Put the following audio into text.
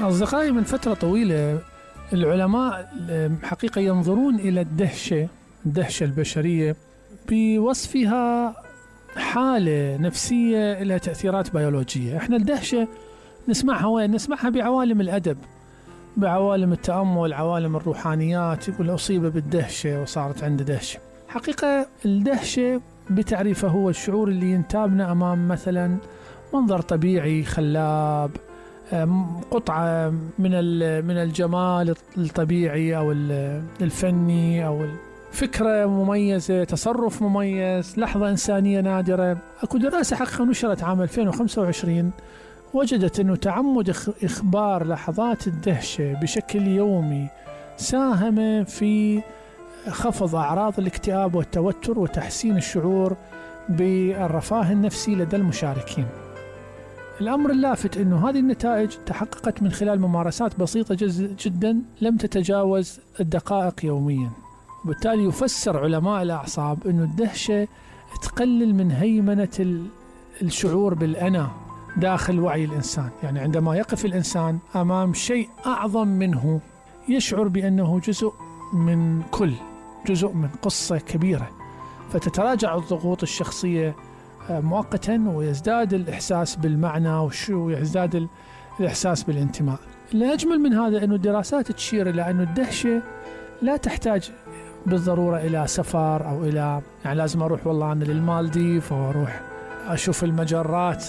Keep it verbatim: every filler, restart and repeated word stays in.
أصدقائي، من فترة طويلة العلماء حقيقة ينظرون إلى الدهشة الدهشة البشرية بوصفها حالة نفسية لها تأثيرات بيولوجية. احنا الدهشة نسمعها وين؟ نسمعها بعوالم الأدب، بعوالم التأمل، عوالم الروحانيات، يقول أصيب بالدهشة وصارت عنده دهشة. حقيقة الدهشة بتعريفه هو الشعور اللي ينتابنا أمام مثلا منظر طبيعي خلاب، قطعة من من الجمال الطبيعي أو الفني، أو فكرة مميزة، تصرف مميز، لحظة إنسانية نادرة. أكو دراسة حقيقة نشرت عام ألفين وخمسة وعشرين وجدت أنه تعمد إخبار لحظات الدهشة بشكل يومي ساهم في خفض أعراض الاكتئاب والتوتر وتحسين الشعور بالرفاه النفسي لدى المشاركين. الأمر اللافت أنه هذه النتائج تحققت من خلال ممارسات بسيطة جدا لم تتجاوز الدقائق يوميا، وبالتالي يفسر علماء الأعصاب أنه الدهشة تقلل من هيمنة الشعور بالأنا داخل وعي الإنسان. يعني عندما يقف الإنسان أمام شيء أعظم منه يشعر بأنه جزء من كل، جزء من قصة كبيرة، فتتراجع الضغوط الشخصية مؤقتا ويزداد الإحساس بالمعنى ويزداد الإحساس بالانتماء. الأجمل من هذا أنه الدراسات تشير إلى أنه الدهشة لا تحتاج بالضرورة إلى سفر أو إلى يعني لازم أروح والله أنا للمالديف أو أروح أشوف المجرات